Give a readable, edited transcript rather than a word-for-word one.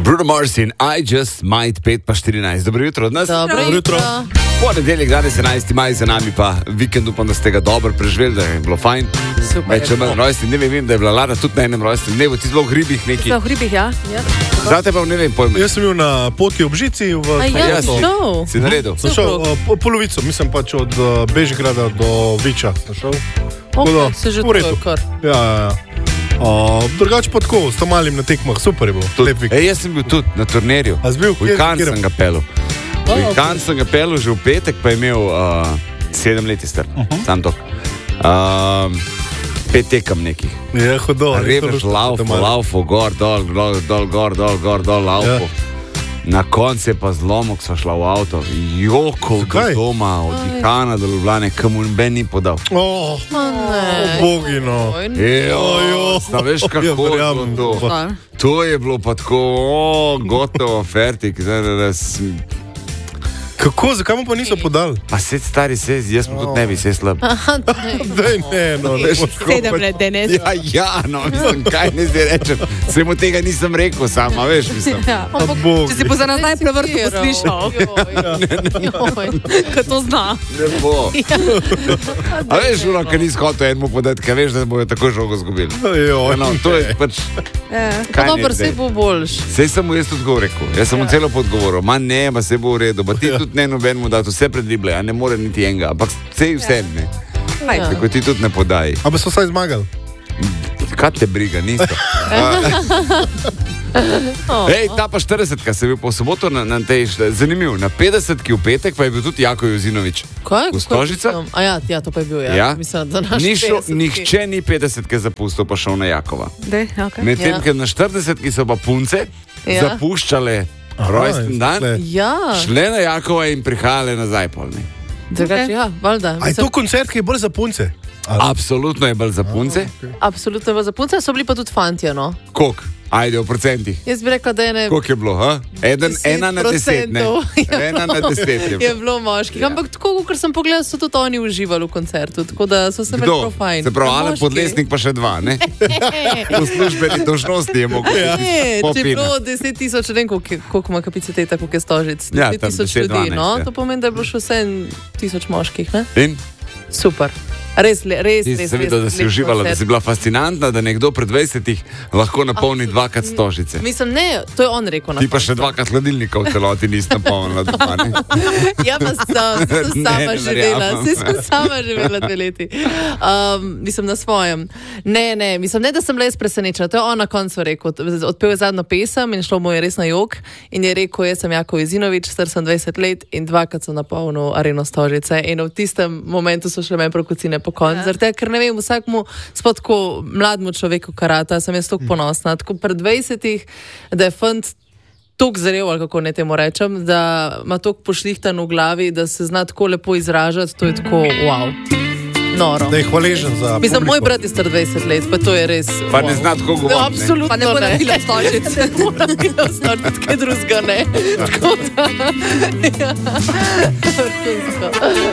Bruno Mars in I Just Might 5:14. Dobro jutro od nas. Dobro jutro. Ponedeljek, danes 11. maj, za nami pa vikend, upam, da ste ga dobro preživeli, da je bilo fajn. Super. Če imam rojstni dnev, vem, da je bila Lara tudi na enem rojstnem dnevu, ti zelo v hribih neki. V hribih, ja. Zate pa ne vem pojma. Jaz sem bil na poti ob žici v šel. Si naredil? Sem šel polovico, mislim pač od Bežigrada do Viča. Okay, se že redu. Ja. Drugače pa tako, s malim na tekmah, super je bilo. Jaz sem bil tudi na turnirju. A si bil? V Cannes sem ga pelil. V Cannes sem ga pelil že v petek, pa je imel 7 let star. Sam tok. 5 tekem nekih. Je hudo. Rebež, laufo, gor, dol, laufo. Na koncu je pa zlomok, sva šla v avto. Jokov do doma, od Dihana do Ljubljane, kam ben ni podal. Bogino. Veš, kako je bilo to? To je bilo pa tako, gotovo, fertik. Kako, zakaj mu pa niso podali? Pa se stari se, jaz mu tudi ne bi se slab. Daj, ne, no. 7 let, denes. Ja, no, mislim, kaj ne zdaj rečem. Se mu tega nisem rekel sama, veš, mislim. Če si pa za nazaj prevrtu poslišal. Ko to zna. Ne bo. A veš, Ulo, kad nisi hotel enemu podati, kaj veš, da bojo tako žogo zgubili. No, to je pač... Pa dobro, se bo boljš. Sej sem mu jaz tudi go rekel. Jaz sem mu celo podgovoril. Ma ne, ma se bo v redu. Ba ti tudi ne nobenemu dati vse predrible, a ne more niti enega. Ampak sej vse ne. Tako ti tudi ne podaj. A pa so vsaj zmagali? Kaj te briga, niso. Ej, ta pa 40-ka se je bil po soboto na tej, zanimiv, na 50-ki v petek pa je bil tudi Jako Jozinovič. Kaj? Stožica? Ja, to pa je bil, ja. Mislim, da naš 50-ki. Nihče ni 50-ke zapustil, pa šel na Jakova. Medtem, ker na 40-ki so pa punce zapuščale rojsten dan, šle na Jakova in prihajale nazaj polni. Drugače, ja, valjda. A je to koncert, ki je bolj za punce? Absolutno je bolj za punce. Absolutno je bolj za punce, so bili pa tudi fantje, no. Koliko? Ajde, v procentih. Jaz bi rekla, da je ne... Koliko je bilo, ha? 1 na 10, ne? 1 na 10 je bilo. Je bilo moških, ampak tako, kot sem pogledal, so tudi oni uživali v koncertu, tako da so se imeli prav fajn. Se pravi, Alep Podlesnik pa še 2, ne? V službeni dožnosti je mogoče. Če je bilo 10,000, ne vem, koliko ima kapaciteta, koliko je Stožic. 10,000 ljudi, no? To pomeni, da je bilo še 7,000 moških, ne? In? Super. Res. Sem videl, da si uživala, da si bila fascinantna, da nekdo pred 20-ih lahko napolni 2-krat Stožice. Mislim, ne, to je on rekel. Ti pa še 2-krat hladilnika v celoti nisi napolnila doma, ne? Ja, pa sem sama živela. Sem sama živela 2 leti. Mislim, na svojem. Ne, mislim, ne, da sem bila jaz presenečena. To je on na koncu rekel. Odpel je zadnjo pesem in šlo mu je res na jok. In je rekel, jaz sem Jako Jozinovič, star sem 20 let in 2-krat sem napolnil areno Stožice. In v tistem momentu so šle meni prokocine po koncert, ker ne vem, vsakmu spod tako mladmu človeku karata, sem jaz toliko ponosna. Tako pred 20-ih, da je fant toliko zrel, ali kako ne temu rečem, da ima toliko pošlihtan v glavi, da se zna tako lepo izražati, to je tako wow. Noro. Da je hvaležen za publiko. Mislim, moj brat je star 20 let, pa to je res... Pa ne zna tako govoriti, ne? Absolutno ne. Pa ne bo naredila Stožic. Ne bo naredila Stožic, kaj drugega ne. Tako da...